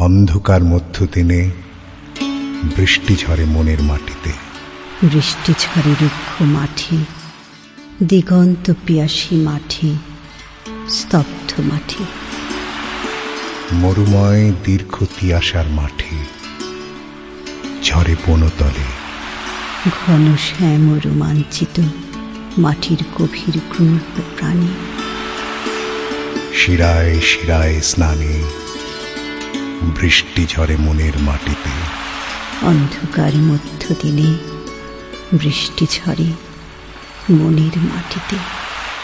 অন্ধকার মধ্য দিনে বৃষ্টি ঝরে মনের মাটিতে, বৃষ্টি ঝরে রুক্ষ মাটি, দিগন্ত পিয়াসী মাটি, স্তব্ধ মাটি, মরুময় দীর্ঘ তিয়াসার মাটি, ঝরে বনতলে, ঘন শ্যাম রোমাঞ্চিত মাটির গভীর গূঢ় প্রাণী, শিরায় শিরায় স্নানে বৃষ্টি ঝরে মনের মাটিতে, অন্ধকার মধ্য দিনে বৃষ্টি ঝরে মনের মাটিতে।